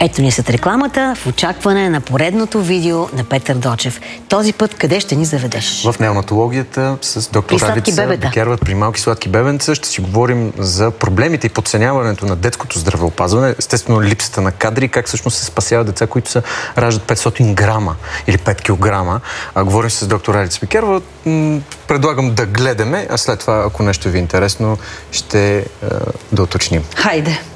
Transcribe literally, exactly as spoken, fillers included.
Ето ни след рекламата в очакване на поредното видео на Петър Дочев. Този път къде ще ни заведеш? В неонатологията с доктор Ралица Бекерова при малки сладки бебенца. Ще си говорим за проблемите и подценяването на детското здравеопазване. Естествено, липсата на кадри, как всъщност се спасяват деца, които са раждат петстотин грама или пет килограма. А, говорим с доктор Ралица Бекерова. Предлагам да гледаме, а след това, ако нещо ви е интересно, ще е, да уточним. Хайде!